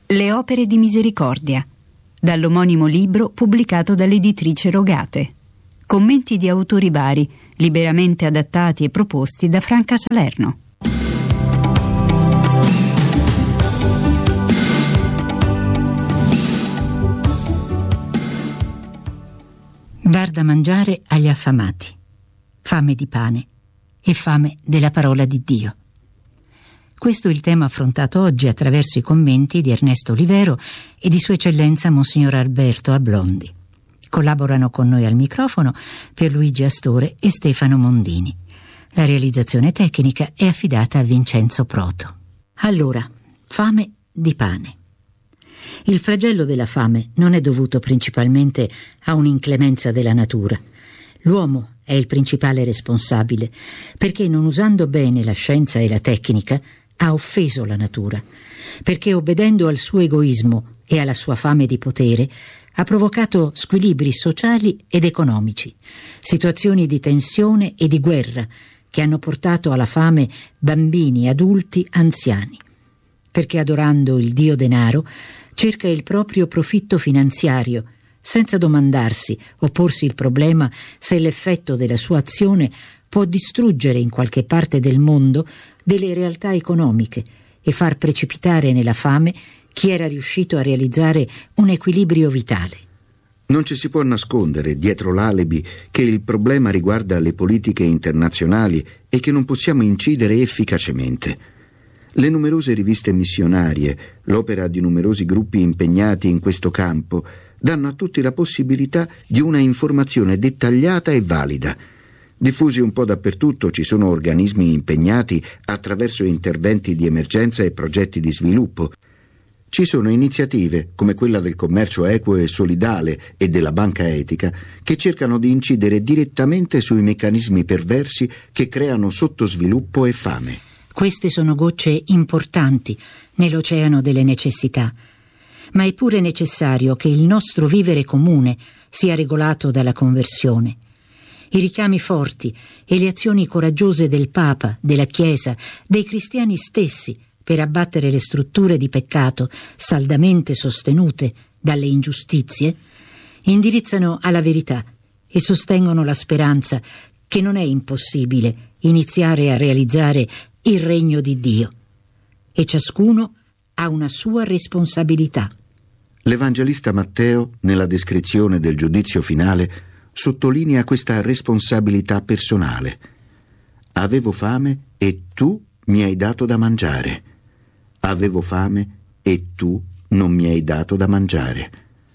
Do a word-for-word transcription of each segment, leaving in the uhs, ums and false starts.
Le opere di misericordia, dall'omonimo libro pubblicato dall'editrice Rogate. Commenti di autori vari, liberamente adattati e proposti da Franca Salerno. Dar da mangiare agli affamati, fame di pane e fame della parola di Dio. Questo è il tema affrontato oggi attraverso i commenti di Ernesto Olivero e di Sua Eccellenza Monsignor Alberto Ablondi. Collaborano con noi al microfono Pierluigi Astore e Stefano Mondini. La realizzazione tecnica è affidata a Vincenzo Proto. Allora, fame di pane. Il flagello della fame non è dovuto principalmente a un'inclemenza della natura. L'uomo è il principale responsabile, perché non usando bene la scienza e la tecnica ha offeso la natura, perché obbedendo al suo egoismo e alla sua fame di potere ha provocato squilibri sociali ed economici, situazioni di tensione e di guerra che hanno portato alla fame bambini, adulti, anziani. Perché adorando il dio denaro cerca il proprio profitto finanziario, senza domandarsi o porsi il problema se l'effetto della sua azione può distruggere in qualche parte del mondo delle realtà economiche e far precipitare nella fame chi era riuscito a realizzare un equilibrio vitale. Non ci si può nascondere dietro l'alibi che il problema riguarda le politiche internazionali e che non possiamo incidere efficacemente. Le numerose riviste missionarie, l'opera di numerosi gruppi impegnati in questo campo, danno a tutti la possibilità di una informazione dettagliata e valida. Diffusi un po' dappertutto ci sono organismi impegnati attraverso interventi di emergenza e progetti di sviluppo. Ci sono iniziative, come quella del commercio equo e solidale e della banca etica, che cercano di incidere direttamente sui meccanismi perversi che creano sottosviluppo e fame. Queste sono gocce importanti nell'oceano delle necessità, ma è pure necessario che il nostro vivere comune sia regolato dalla conversione. I richiami forti e le azioni coraggiose del Papa, della Chiesa, dei cristiani stessi per abbattere le strutture di peccato saldamente sostenute dalle ingiustizie, indirizzano alla verità e sostengono la speranza che non è impossibile iniziare a realizzare il regno di Dio, e ciascuno ha una sua responsabilità. L'Evangelista Matteo, nella descrizione del giudizio finale, sottolinea questa responsabilità personale. Avevo fame e tu mi hai dato da mangiare. Avevo fame e tu non mi hai dato da mangiare.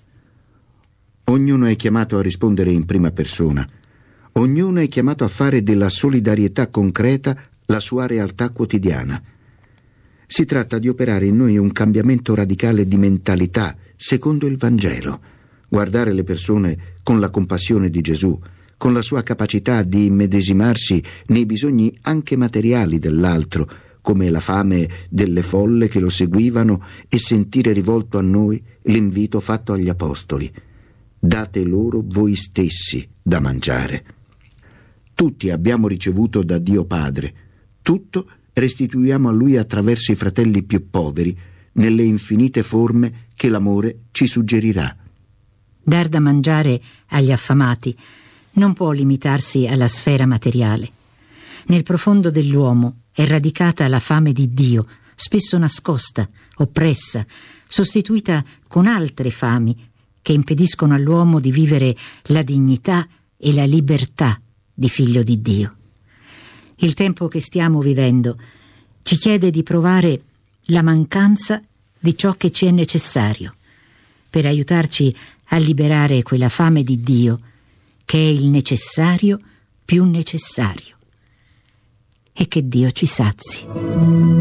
Ognuno è chiamato a rispondere in prima persona. Ognuno è chiamato a fare della solidarietà concreta la sua realtà quotidiana. Si tratta di operare in noi un cambiamento radicale di mentalità secondo il Vangelo, guardare le persone con la compassione di Gesù, con la sua capacità di immedesimarsi nei bisogni anche materiali dell'altro, come la fame delle folle che lo seguivano, e sentire rivolto a noi l'invito fatto agli apostoli: date loro voi stessi da mangiare. Tutti abbiamo ricevuto da Dio Padre, tutto restituiamo a Lui attraverso i fratelli più poveri, nelle infinite forme che l'amore ci suggerirà. Dar da mangiare agli affamati non può limitarsi alla sfera materiale. Nel profondo dell'uomo è radicata la fame di Dio, spesso nascosta, oppressa, sostituita con altre fami che impediscono all'uomo di vivere la dignità e la libertà di figlio di Dio. Il tempo che stiamo vivendo ci chiede di provare la mancanza di ciò che ci è necessario per aiutarci a liberare quella fame di Dio che è il necessario più necessario. E che Dio ci sazi.